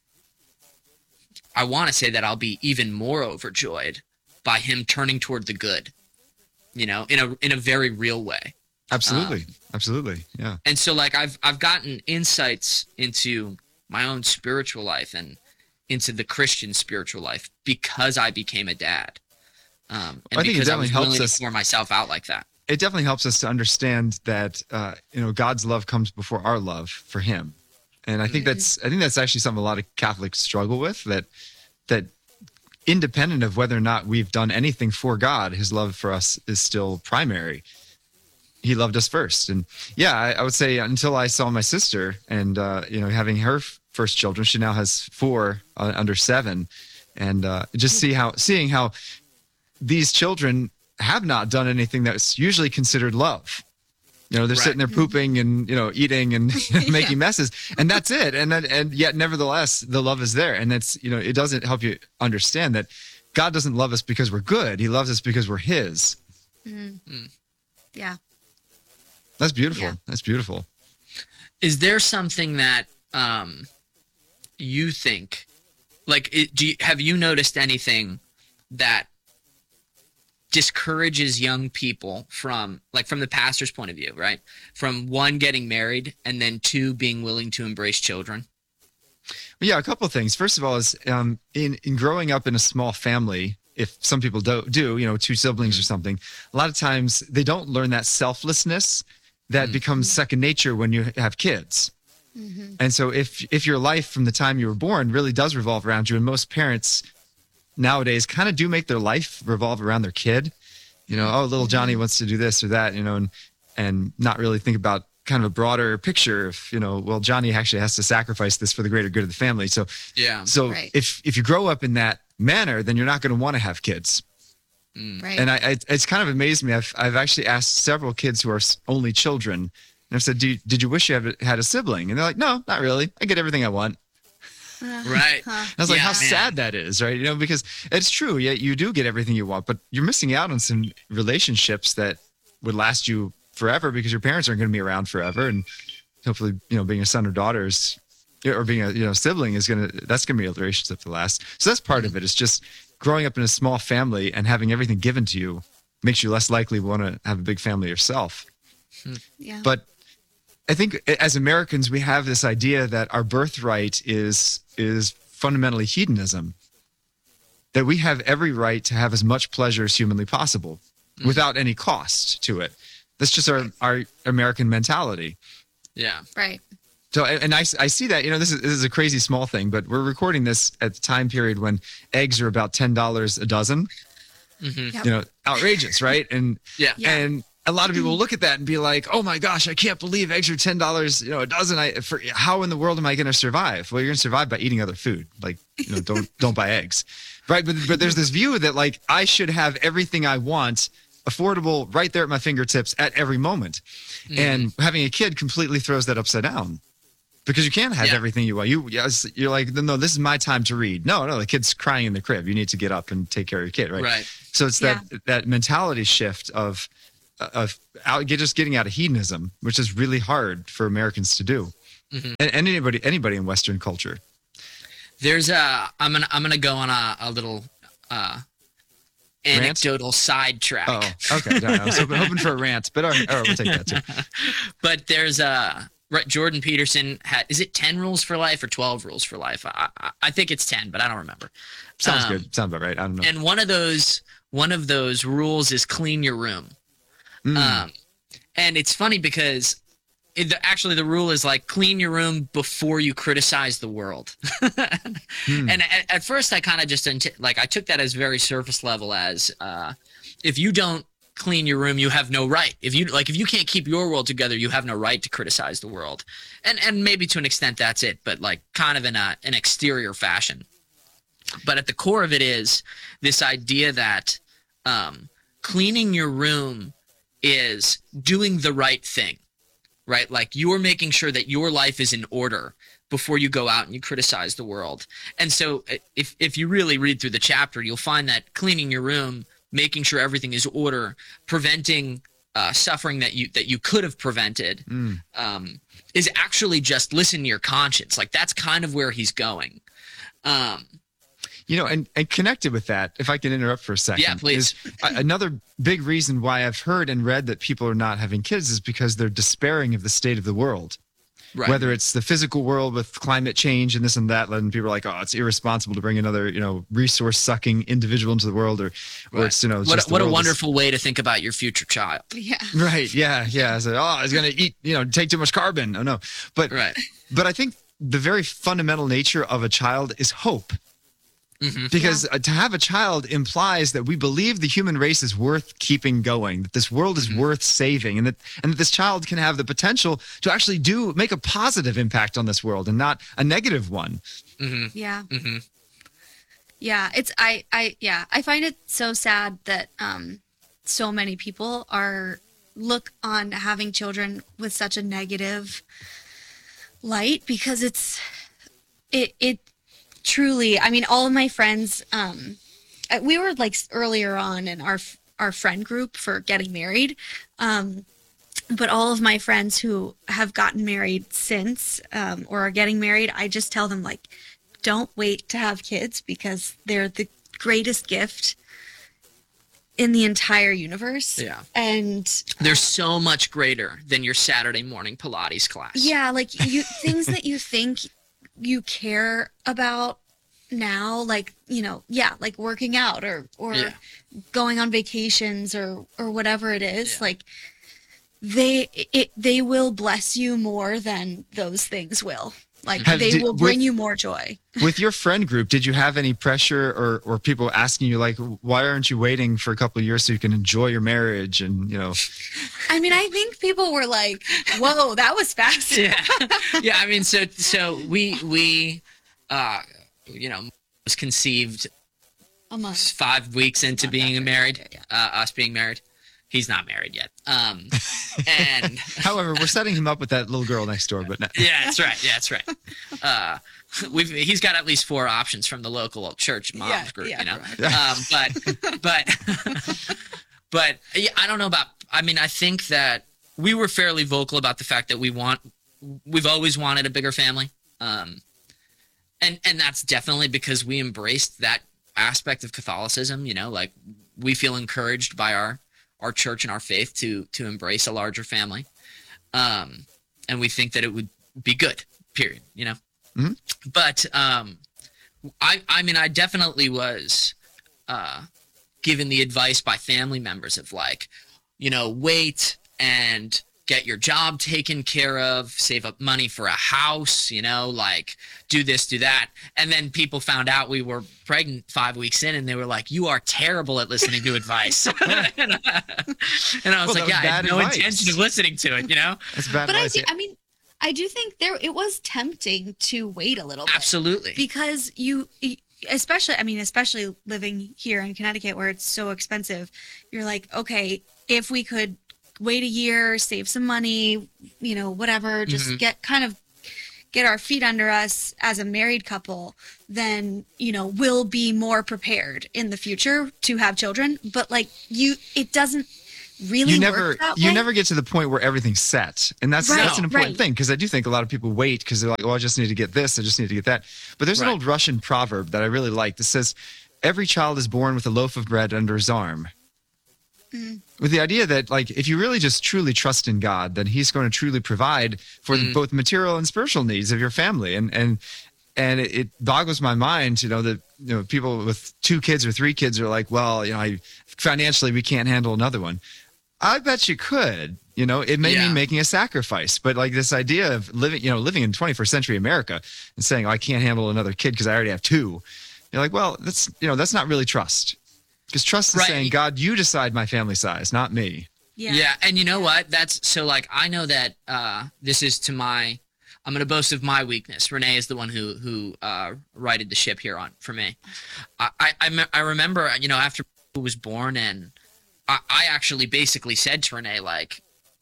I want to say that I'll be even more overjoyed by him turning toward the good, you know, in a, in a very real way. absolutely, absolutely, yeah. And so like I've I've gotten insights into my own spiritual life and into the Christian spiritual life because I became a dad. Um, and I think it because I definitely was helps willing us- to pour myself out like that. It definitely helps us to understand that uh, you know God's love comes before our love for Him, and I think that's I think that's actually something a lot of Catholics struggle with. That that independent of whether or not we've done anything for God, His love for us is still primary. He loved us first, and yeah, I, I would say until I saw my sister and uh, you know having her f- first children, she now has four uh, under seven, and uh, just see how seeing how these children have not done anything that's usually considered love. You know, they're Right. sitting there pooping and, you know, eating and making messes, and that's it. And then, and yet nevertheless, the love is there. And it's, you know, it doesn't help you understand that God doesn't love us because we're good. He loves us because we're His. Yeah. That's beautiful. Yeah. That's beautiful. Is there something that um, you think, like, it, do you, have you noticed anything that discourages young people from, like, from the pastor's point of view, right? From one, getting married, and then two, being willing to embrace children? Well, yeah, a couple of things. First of all, is um, in in growing up in a small family, if some people do, do, you know, two siblings or something, a lot of times they don't learn that selflessness that becomes second nature when you have kids. And so if if your life from the time you were born really does revolve around you, and most parents nowadays kind of do make their life revolve around their kid, you know, oh, little Johnny wants to do this or that, you know, and and not really think about kind of a broader picture of, you know, well, Johnny actually has to sacrifice this for the greater good of the family. So Yeah. so Right. if if you grow up in that manner, then you're not going to want to have kids. Right. And I, I it's kind of amazed me. I've I've actually asked several kids who are s- only children, and I've said, Do you, "Did you wish you had, had a sibling?" And they're like, "No, not really. I get everything I want." Right. And I was like, Yeah, "How man. sad that is, right?" You know, because it's true. Yeah, you do get everything you want, but you're missing out on some relationships that would last you forever because your parents aren't going to be around forever, and hopefully, you know, being a son or daughters or being a you know sibling is gonna that's gonna be a relationship to last. So that's part of it. It's just growing up in a small family and having everything given to you makes you less likely to want to have a big family yourself. Yeah. But I think as Americans, we have this idea that our birthright is is fundamentally hedonism. That we have every right to have as much pleasure as humanly possible without any cost to it. That's just our, our American mentality. Yeah. Right. So, and I, I see that, you know, this is, this is a crazy small thing, but we're recording this at the time period when eggs are about ten dollars a dozen. Yep. you know, outrageous, right? And Yeah. Yeah. and a lot of people look at that and be like, "Oh my gosh, I can't believe eggs are ten dollars, you know, a dozen. I for how in the world am I going to survive?" Well, you're going to survive by eating other food. Like, you know, don't don't buy eggs, right? But but there's this view that like I should have everything I want, affordable, right there at my fingertips at every moment, and having a kid completely throws that upside down. Because you can't have Yeah. everything you want. You yes, you're like, no, this is my time to read. No, no, the kid's crying in the crib. You need to get up and take care of your kid, right? Right. So it's that that mentality shift of of out, get- just getting out of hedonism, which is really hard for Americans to do, and, and anybody anybody in Western culture. There's a I'm gonna I'm gonna go on a, a little uh, anecdotal sidetrack. Oh, okay. No, I was hoping, hoping for a rant, but all right, all right, we'll take that too. But there's a right. Jordan Peterson had is it ten rules for life or twelve rules for life? I, I, I think it's ten, but I don't remember. Sounds Um, good. Sounds about right. I don't know. And one of those one of those rules is clean your room. Um, and it's funny because it, the, actually the rule is like clean your room before you criticize the world. And at, at first I kind of just int- like I took that as very surface level as uh, if you don't clean your room, you have no right. If you like, if you can't keep your world together, you have no right to criticize the world. And and maybe to an extent that's it, but like kind of in a an exterior fashion. But at the core of it is this idea that um, cleaning your room is doing the right thing, right? Like you're making sure that your life is in order before you go out and you criticize the world. And so if if you really read through the chapter, you'll find that cleaning your room, making sure everything is order, preventing uh, suffering that you that you could have prevented, um, is actually just listen to your conscience. Like that's kind of where he's going. Um, You know, and, and connected with that, if I can interrupt for a second. Yeah, please. is a- another big reason why I've heard and read that people are not having kids is because they're despairing of the state of the world. right. Whether it's the physical world with climate change and this and that, and people are like, oh, it's irresponsible to bring another, you know, resource sucking individual into the world, or, or Right. it's, you know, what, just a- the what a world is- wonderful way to think about your future child. Yeah. Right. Yeah. Yeah. So, oh, it's going to eat, you know, take too much carbon. Oh, no. But, Right. but I think the very fundamental nature of a child is hope. Because uh, to have a child implies that we believe the human race is worth keeping going, that this world is worth saving, and that and that this child can have the potential to actually do make a positive impact on this world and not a negative one. Yeah. Yeah. It's, I, I, yeah, I find it so sad that, um, so many people are look on having children with such a negative light because it's, it, it truly, I mean, all of my friends, um, uh, we were like earlier on in our, our friend group for getting married. Um, but all of my friends who have gotten married since, um, or are getting married, I just tell them like, don't wait to have kids because they're the greatest gift in the entire universe. Yeah. And They're so much greater than your Saturday morning Pilates class. yeah, like you things that you think you care about now, like, you know, yeah, like working out or or Yeah. going on vacations or or whatever it is, Yeah. like they it they will bless you more than those things will. Like Have- they did- will bring with- you more joy. With your friend group, did you have any pressure or, or people asking you like, why aren't you waiting for a couple of years so you can enjoy your marriage? And, you know, I mean, I think people were like, "Whoa, that was fast." yeah, yeah. I mean, so so we we, uh, you know, was conceived A month. five weeks into being after, married. yeah. Uh, us being married. He's not married yet. Um, and however, we're setting him up with that little girl next door, but no. yeah, that's right. Yeah, that's right. Uh, we've he's got at least four options from the local church moms Yeah, group, yeah, you know. right. Um, but but but yeah, I don't know about. I mean, I think that we were fairly vocal about the fact that we want, we've always wanted a bigger family, um, and and that's definitely because we embraced that aspect of Catholicism. You know, like we feel encouraged by our our church and our faith to to embrace a larger family, um, and we think that it would be good. Period. You know, Mm-hmm. but um, I I mean I definitely was uh, given the advice by family members of like, you know, wait and get your job taken care of, save up money for a house, you know, like do this, do that. And then people found out we were pregnant five weeks in and they were like, you are terrible at listening to advice. and, I, and I was Well, like, yeah, that was I had bad no advice. intention of listening to it, you know? That's bad But I, advice. do, I mean, I do think there it was tempting to wait a little bit. Absolutely. Because you, especially, I mean, especially living here in Connecticut where it's so expensive, you're like, okay, if we could wait a year, save some money, you know, whatever, just Mhm. get kind of get our feet under us as a married couple, then, you know, we'll be more prepared in the future to have children. But like you, it doesn't really you never work that you way. never get to the point where everything's set, and that's Right, that's an important right. thing, because I do think a lot of people wait because they're like, oh, I just need to get this, I just need to get that. But there's an Right. old Russian proverb that I really like that says, every child is born with a loaf of bread under his arm, with the idea that, like, if you really just truly trust in God, then he's going to truly provide for the, both material and spiritual needs of your family. And and and it, it boggles my mind, you know, that, you know, people with two kids or three kids are like, well, you know, I, financially we can't handle another one. I bet you could. You know, it may Yeah. mean making a sacrifice, but like this idea of living, you know, living in twenty-first century America and saying, oh, I can't handle another kid because I already have two. You're like, well, that's, you know, that's not really trust. Because trust is Right. saying, God, you decide my family size, not me. Yeah. And you know what? That's so like, I know that uh, this is to my, I'm going to boast of my weakness. Renee is the one who, who uh, righted the ship here on for me. I, I, I, me- I remember, you know, after he was born, and I, I actually basically said to Renee, like,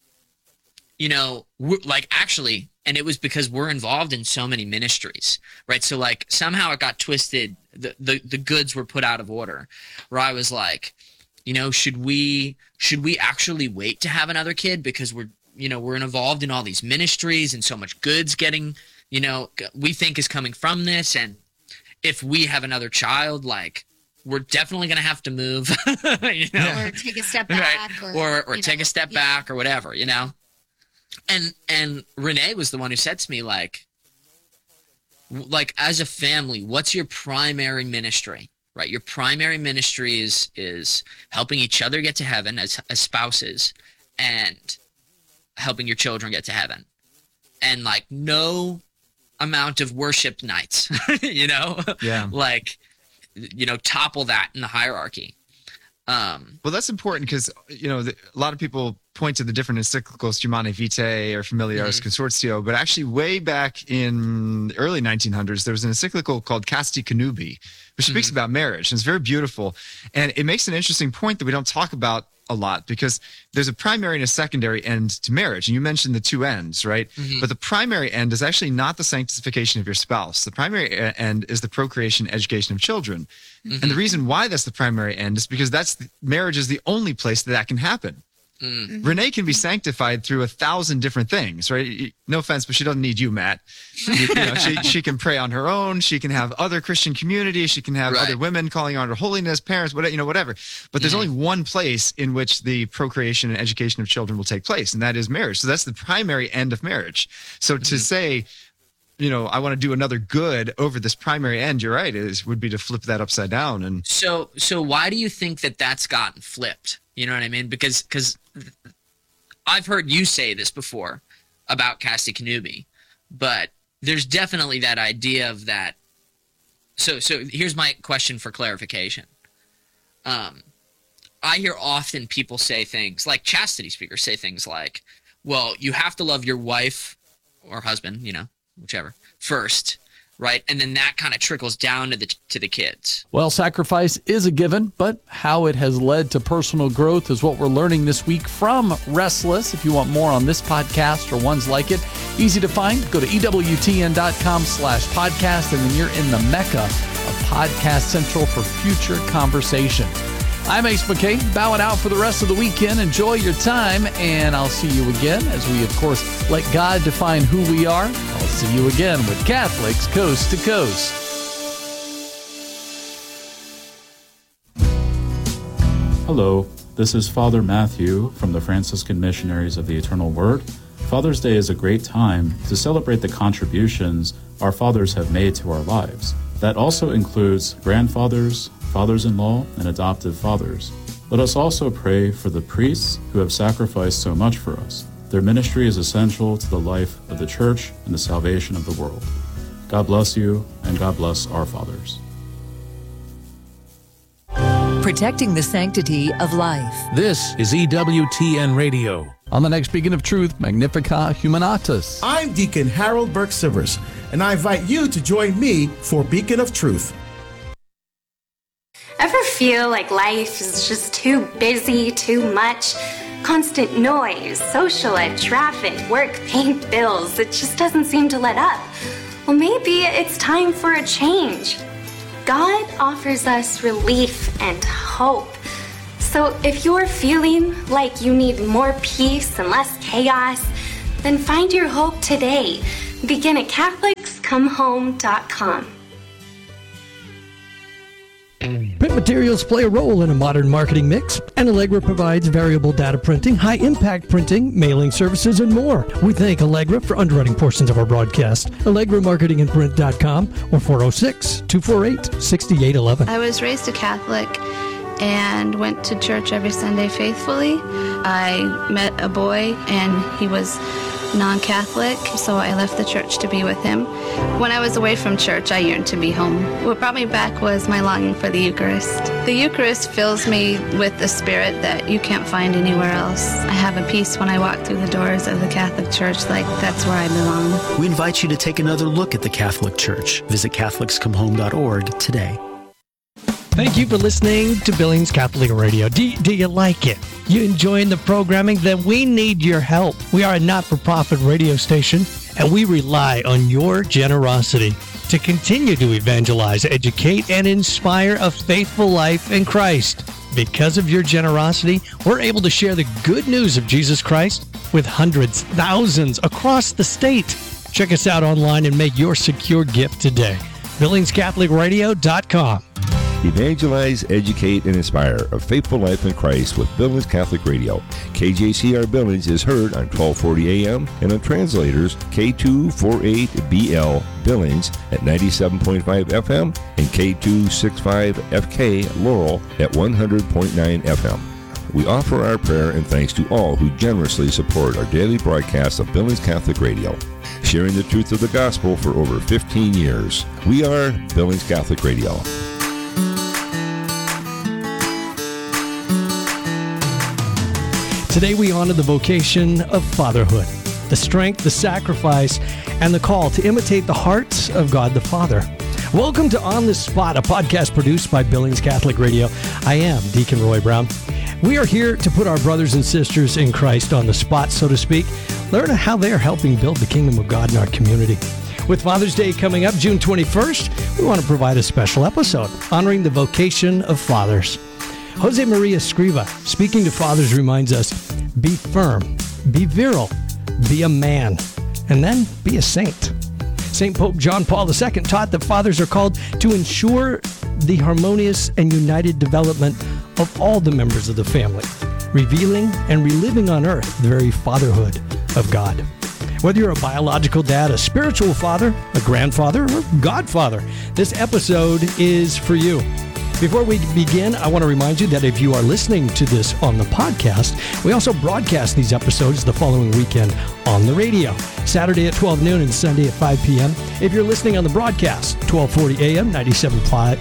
you know, we're, like actually, and it was because we're involved in so many ministries, right? So like somehow it got twisted. The, the, the goods were put out of order, where I was like, you know, should we, should we actually wait to have another kid because we're, you know, we're involved in all these ministries and so much goods getting, you know, we think is coming from this. And if we have another child, like, we're definitely going to have to move, you know, or take a step right? back, or or or, you take know, a step yeah. back or whatever, you know. And and Renee was the one who said to me, like, w- like as a family, what's your primary ministry, right? Your primary ministry is is helping each other get to heaven as as spouses, and helping your children get to heaven, and like no amount of worship nights, you know, Yeah. like, you know, topple that in the hierarchy. Um, Well, that's important because, you know, the, a lot of people point to the different encyclicals, Humanae Vitae or Familiaris Consortio, but actually way back in the early nineteen hundreds, there was an encyclical called Casti Connubii, which speaks about marriage, and it's very beautiful. And it makes an interesting point that we don't talk about a lot, because there's a primary and a secondary end to marriage. And you mentioned the two ends, right? But the primary end is actually not the sanctification of your spouse. The primary e- end is the procreation and education of children. And the reason why that's the primary end is because that's the, marriage is the only place that that can happen. Renee can be sanctified through a thousand different things, right? No offense, but she doesn't need you, Matt. You, you know, she, she can pray on her own. She can have other Christian community. She can have Right. other women calling on her holiness, parents, whatever, you know, whatever. But there's only one place in which the procreation and education of children will take place, and that is marriage. So that's the primary end of marriage. So to say, you know, I want to do another good over this primary end, you're right, is would be to flip that upside down. And So, so why do you think that that's gotten flipped? You know what I mean? Because, because I've heard you say this before about Casti Connubii, but there's definitely that idea of that. So, so here's my question for clarification. Um, I hear often people say things like chastity speakers say things like, well, you have to love your wife or husband, you know, whichever, first, right? And then that kind of trickles down to the to the kids. Well, sacrifice is a given, but how it has led to personal growth is what we're learning this week from Restless. If you want more on this podcast or ones like it, easy to find. Go to ewtn.com slash podcast, and then you're in the mecca of Podcast Central for future conversation. I'm Ace McKay, bowing out for the rest of the weekend. Enjoy your time, and I'll see you again as we, of course, let God define who we are. I'll see you again with Catholics Coast to Coast. Hello, this is Father Matthew from the Franciscan Missionaries of the Eternal Word. Father's Day is a great time to celebrate the contributions our fathers have made to our lives. That also includes grandfathers, fathers-in-law, and adoptive fathers. Let us also pray for the priests who have sacrificed so much for us. Their ministry is essential to the life of the church and the salvation of the world. God bless you, and God bless our fathers. Protecting the sanctity of life. This is E W T N Radio. On the next Beacon of Truth, Magnificat Humanatus. I'm Deacon Harold Burke-Sivers, and I invite you to join me for Beacon of Truth. Ever feel like life is just too busy, too much? Constant noise, social ed, traffic, work, paint, bills. It just doesn't seem to let up. Well, maybe it's time for a change. God offers us relief and hope. So if you're feeling like you need more peace and less chaos, then find your hope today. Begin at Catholics Come Home dot com. Print materials play a role in a modern marketing mix, and Allegra provides variable data printing, high-impact printing, mailing services, and more. We thank Allegra for underwriting portions of our broadcast. Allegra Marketing and Print dot com or four oh six, two four eight, six eight one one. I was raised a Catholic and went to church every Sunday faithfully. I met a boy, and he was non-Catholic, so I left the church to be with him. When I was away from church, I yearned to be home. What brought me back was my longing for the Eucharist. The Eucharist fills me with the spirit that you can't find anywhere else. I have a peace when I walk through the doors of the Catholic Church, like that's where I belong. We invite you to take another look at the Catholic Church. Visit Catholics Come Home dot org today. Thank you for listening to Billings Catholic Radio. Do, do you like it? You enjoying the programming? Then we need your help. We are a not-for-profit radio station, and we rely on your generosity to continue to evangelize, educate, and inspire a faithful life in Christ. Because of your generosity, we're able to share the good news of Jesus Christ with hundreds, thousands across the state. Check us out online and make your secure gift today. Billings Catholic Radio dot com. Evangelize, educate, and inspire a faithful life in Christ with Billings Catholic Radio. K J C R Billings is heard on twelve forty A M and on translators K two forty-eight B L Billings at ninety-seven point five F M and K two sixty-five F K Laurel at one hundred point nine F M. We offer our prayer and thanks to all who generously support our daily broadcast of Billings Catholic Radio, sharing the truth of the gospel for over fifteen years. We are Billings Catholic Radio. Today we honor the vocation of fatherhood, the strength, the sacrifice, and the call to imitate the hearts of God the Father. Welcome to On the Spot, a podcast produced by Billings Catholic Radio. I am Deacon Roy Brown. We are here to put our brothers and sisters in Christ on the spot, so to speak, learn how they are helping build the kingdom of God in our community. With Father's Day coming up June twenty-first, we want to provide a special episode honoring the vocation of fathers. Jose Maria Escriva, speaking to fathers, reminds us, be firm, be virile, be a man, and then be a saint. Saint Pope John Paul the Second taught that fathers are called to ensure the harmonious and united development of all the members of the family, revealing and reliving on earth the very fatherhood of God. Whether you're a biological dad, a spiritual father, a grandfather, or godfather, this episode is for you. Before we begin, I want to remind you that if you are listening to this on the podcast, we also broadcast these episodes the following weekend on the radio, Saturday at twelve noon and Sunday at five p.m. If you're listening on the broadcast, twelve forty A M, ninety-seven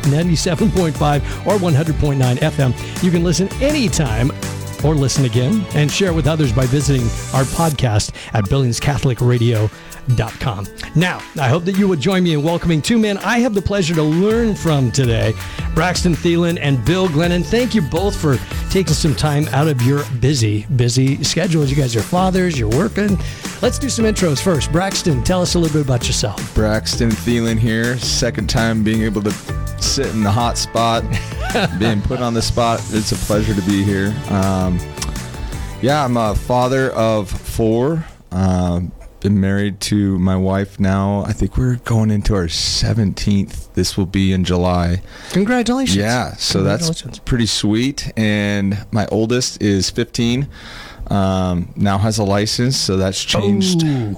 point five, or one hundred point nine F M, you can listen anytime or listen again and share with others by visiting our podcast at Billings Catholic Radio dot com. Now, I hope that you would join me in welcoming two men I have the pleasure to learn from today, Braxton Thielen and Bill Glennon. Thank you both for taking some time out of your busy, busy schedules. You guys are fathers, you're working. Let's do some intros first. Braxton, tell us a little bit about yourself. Braxton Thielen here, second time being able to sit in the hot spot, being put on the spot. It's a pleasure to be here. Um, yeah, I'm a father of four. Um, Been married to my wife now. I think we're going into our seventeenth. This will be in July. Congratulations. Yeah, so that's pretty sweet. And my oldest is fifteen, um, now has a license, so that's changed Ooh.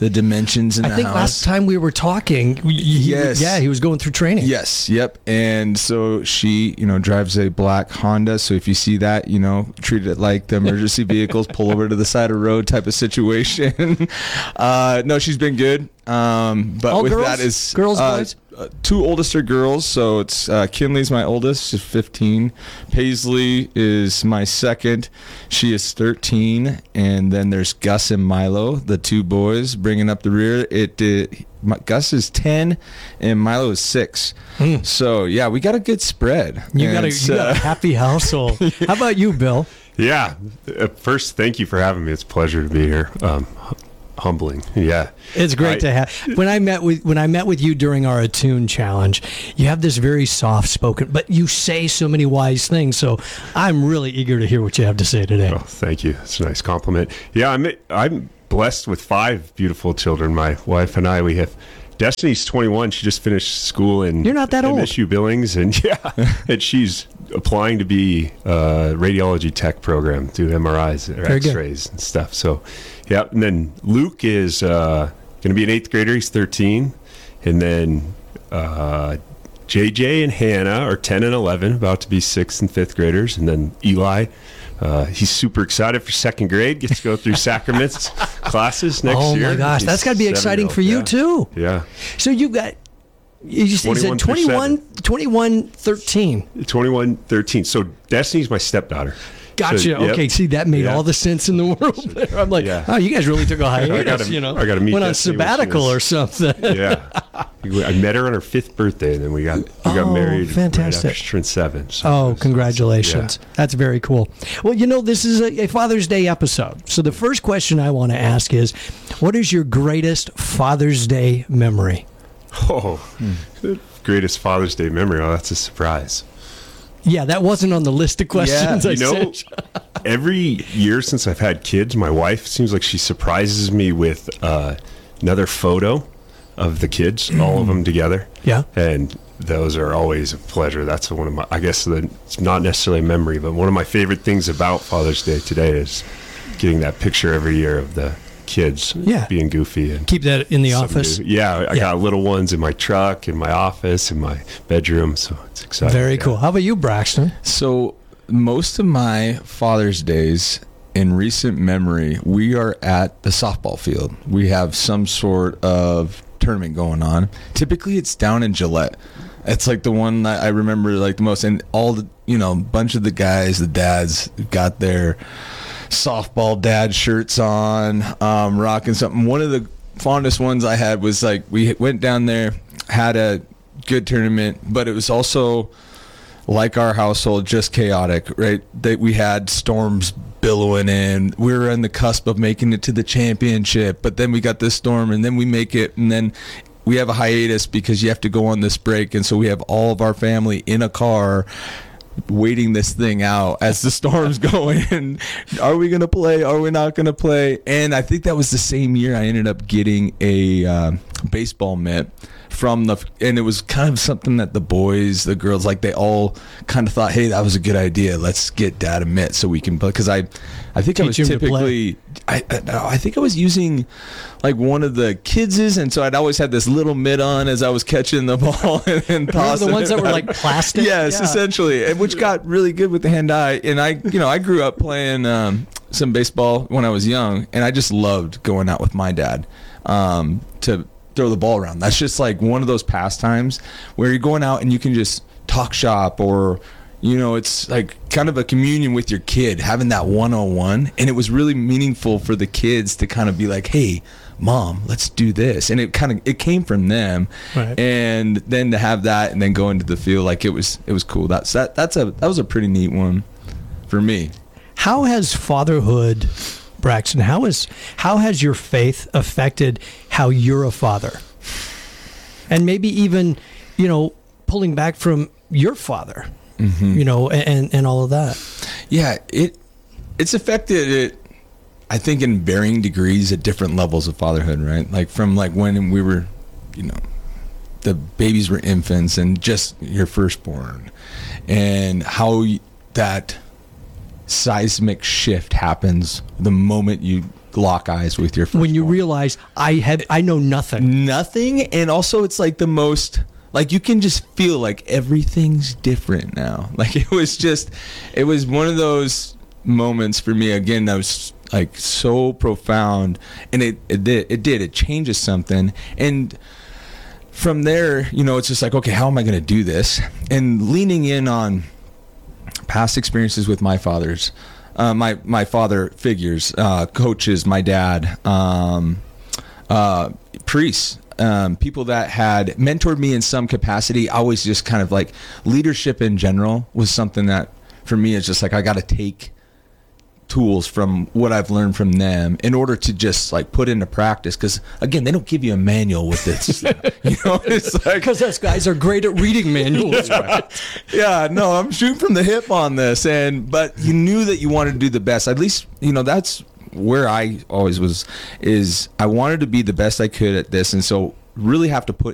the dimensions in I the think house. last time we were talking, he, Yes. yeah, he was going through training. Yes, yep. And so she, you know, drives a black Honda. So if you see that, you know, treat it like the emergency vehicles, pull over to the side of the road type of situation. uh, no, she's been good. Um, but All with girls? that is Girls, uh, boys? uh, two oldest are girls. So it's uh, Kinley's my oldest, she's fifteen. Paisley is my second, she is thirteen. And then there's Gus and Milo, the two boys, bringing up the rear. It did. My, Gus is ten and Milo is six. Mm. So yeah, we got a good spread. You And got, a, it's, you got a uh, happy household. How about you, Bill? Yeah. Uh, first, thank you for having me. It's a pleasure to be here. Um, hu- humbling. Yeah. It's great I- to have. When I met with when I met with you during our Attune challenge, you have this very soft spoken, but you say so many wise things. So I'm really eager to hear what you have to say today. Oh, thank you. It's a nice compliment. Yeah, I'm I'm blessed with five beautiful children. My wife and I, we have. Destiny's twenty-one. She just finished school in You're not that old. M S U Billings, and yeah, and she's applying to be a radiology tech program, do M R Is or Very good. X-rays and stuff. So, yeah. And then Luke is uh, going to be an eighth grader. He's thirteen, and then uh, J J and Hannah are ten and eleven, about to be sixth and fifth graders, and then Eli. Uh, he's super excited for second grade. Gets to go through sacraments classes next Oh year. my gosh, He's that's got to be exciting for you seven-year-old, too. Yeah. So you got you just you said twenty-one through twenty-one, twenty-one, thirteen. yeah. twenty-one, thirteen. So Destiny's my stepdaughter. Gotcha. So, yep. Okay, see, that made Yeah. all the sense in the world there. I'm like, Yeah. oh, you guys really took a hiatus, I gotta- you know? I gotta meet Went on Destiny when she sabbatical was- or something. Yeah. I met her on her fifth birthday, and then we got we got Oh, married fantastic. right after she turned seven. So Oh, it was- congratulations. That's very cool. Well, you know, this is a, a Father's Day episode. So the first question I want to ask is, what is your greatest Father's Day memory? Oh, the greatest Father's Day memory. Oh, that's a surprise. Yeah, that wasn't on the list of questions I you know, sent. every year since I've had kids, my wife seems like she surprises me with uh, another photo of the kids, all of them together. Yeah. And those are always a pleasure. That's one of my, I guess the, it's not necessarily a memory, but one of my favorite things about Father's Day today is getting that picture every year of the kids Yeah. being goofy. And Keep that in the some office. new- yeah, I Yeah. got little ones in my truck, in my office, in my bedroom, so it's exciting. Very yeah. cool. How about you, Braxton? So most of my Father's Days in recent memory, we are at the softball field. We have some sort of tournament going on. Typically it's down in Gillette. It's like the one that I remember like the most, and all the, you know, bunch of the guys, the dads got their softball dad shirts on, um, rocking something. One of the fondest ones I had was like, we went down there, had a good tournament, but it was also like our household, just chaotic, right? That we had storms billowing in. We were on the cusp of making it to the championship, but then we got this storm, and then we make it, and then we have a hiatus because you have to go on this break, and so we have all of our family in a car waiting this thing out as the storm's going. Are we gonna play? Are we not gonna play? And I think that was the same year I ended up getting a uh, baseball mitt from the, and it was kind of something that the boys, the girls, like they all kind of thought, hey, that was a good idea. Let's get dad a mitt so we can play. Because I, I think I was Teach him to play. typically, I, I, I think I was using like one of the kids's, and so I'd always had this little mitt on as I was catching the ball and then Remember tossing the ones it that were back. like plastic? Yes, Yeah. essentially, and which got really good with the hand-eye. And I, you know, I grew up playing um, some baseball when I was young, and I just loved going out with my dad um, to throw the ball around. That's just like one of those pastimes where you're going out and you can just talk shop, or, you know, it's like kind of a communion with your kid, having that one-on-one. And it was really meaningful for the kids to kind of be like, hey, mom, let's do this. And it kind of, it came from them. Right. And then to have that and then go into the field, like it was, it was cool. That's, that, that's a, that was a pretty neat one for me. How has fatherhood, Braxton, how is how has your faith affected how you're a father? And maybe even, you know, pulling back from your father, Mm-hmm. you know, and, and all of that. Yeah, it it's affected it, I think, in varying degrees at different levels of fatherhood, right? Like from like when we were, you know, the babies were infants and just your firstborn, and how y- that seismic shift happens the moment you lock eyes with your first when you realize I have I know nothing. Nothing, and also it's like the most like you can just feel like everything's different now. Like it was just it was one of those moments for me again that was like so profound, and it it did it did it changes something. And from there, you know, it's just like, okay, how am I going to do this? And leaning in on past experiences with my fathers, uh, my my father figures, uh, coaches, my dad, um, uh, priests, um, people that had mentored me in some capacity. I always just kind of like leadership in general was something that for me is just like I got to take tools from what I've learned from them in order to just like put into practice, because again they don't give you a manual with this. You know, it's like because us guys are great at reading manuals. yeah, Right? yeah, no, I'm shooting from the hip on this, and but you knew that you wanted to do the best. At least you know that's where I always was. Is I wanted to be the best I could at this, and so really have to put